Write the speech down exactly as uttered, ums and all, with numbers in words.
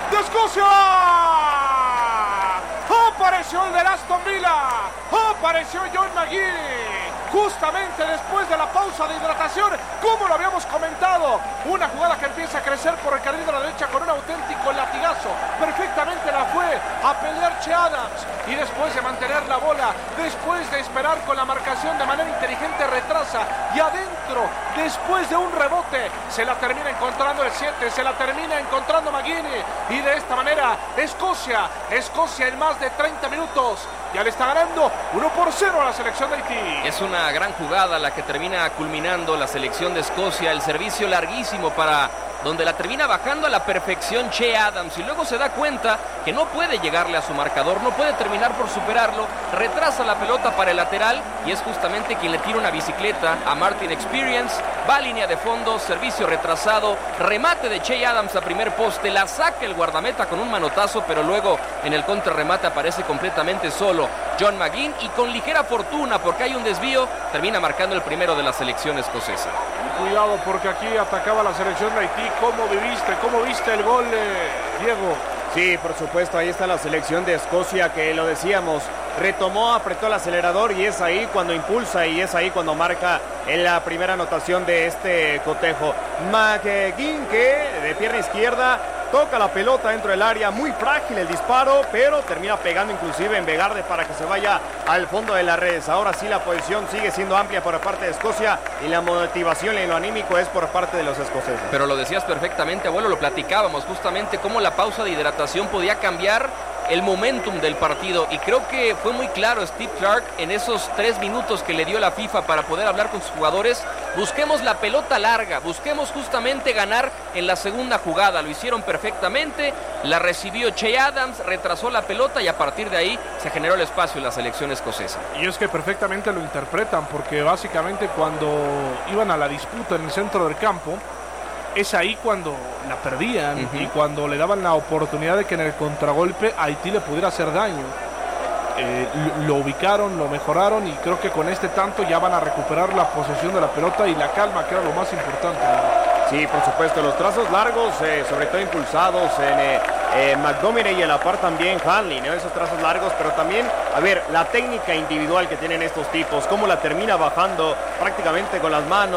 de Escocia. Apareció el de Aston Villa, apareció John McGinn, justamente después de la pausa de hidratación, como lo habíamos comentado, una jugada que empieza a crecer por el carril de la derecha con un auténtico latigazo, perfectamente la fue a pelear Che Adams, y después de mantener la bola, después de esperar con la marcación de manera inteligente, retrasa, y adentro, después de un rebote, se la termina encontrando el siete, se la termina encontrando McGinn, y de esta manera, Escocia, Escocia en más de treinta minutos, ya le está ganando uno por cero a la selección de Haití. Es una gran jugada la que termina culminando la selección de Escocia, el servicio larguísimo para donde la termina bajando a la perfección Che Adams, y luego se da cuenta que no puede llegarle a su marcador, no puede terminar por superarlo, retrasa la pelota para el lateral y es justamente quien le tira una bicicleta a Martin Experience, va a línea de fondo, servicio retrasado, remate de Che Adams a primer poste, la saca el guardameta con un manotazo, pero luego en el contrarremate aparece completamente solo John McGinn y con ligera fortuna, porque hay un desvío, termina marcando el primero de la selección escocesa. Cuidado porque aquí atacaba la selección de Haití. ¿Cómo viviste? ¿Cómo viste el gol, eh, Diego? Sí, por supuesto, ahí está la selección de Escocia que lo decíamos, retomó, apretó el acelerador y es ahí cuando impulsa y es ahí cuando marca en la primera anotación de este cotejo. McGinn, que de pierna izquierda toca la pelota dentro del área, muy frágil el disparo, pero termina pegando inclusive en Vegarde para que se vaya al fondo de las redes. Ahora sí la posición sigue siendo amplia por parte de Escocia y la motivación y lo anímico es por parte de los escoceses. Pero lo decías perfectamente, abuelo, lo platicábamos justamente cómo la pausa de hidratación podía cambiar el momentum del partido, y creo que fue muy claro Steve Clark en esos tres minutos que le dio la FIFA para poder hablar con sus jugadores. Busquemos la pelota larga, busquemos justamente ganar en la segunda jugada, lo hicieron perfectamente, la recibió Che Adams, retrasó la pelota y a partir de ahí se generó el espacio en la selección escocesa. Y es que perfectamente lo interpretan, porque básicamente cuando iban a la disputa en el centro del campo, es ahí cuando la perdían, uh-huh. y cuando le daban la oportunidad de que en el contragolpe Haití le pudiera hacer daño. Eh, lo ubicaron, lo mejoraron y creo que con este tanto ya van a recuperar la posesión de la pelota y la calma, que era lo más importante. Sí, por supuesto, los trazos largos, eh, sobre todo impulsados en eh, eh, Montgomery y a la par también Hanley, ¿no? Esos trazos largos, pero también, a ver, la técnica individual que tienen estos tipos, cómo la termina bajando prácticamente con las manos.